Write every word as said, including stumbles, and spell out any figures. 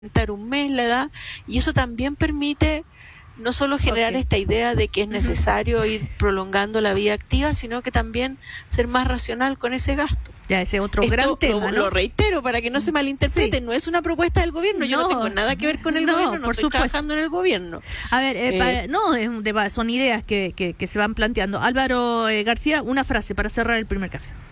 aumentar un mes la edad, y eso también permite no solo generar Okay. esta idea de que es necesario ir prolongando la vida activa, sino que también ser más racional con ese gasto. Ya, ese otro Esto gran lo, tema, ¿no? lo reitero para que no se malinterprete, Sí. no es una propuesta del gobierno, yo no No. tengo nada que ver con el No, gobierno, no por estoy supuesto. trabajando en el gobierno. A ver, eh, Eh, para- no, es un deba- son ideas que, que, que se van planteando. Álvaro eh, García, una frase para cerrar el primer café.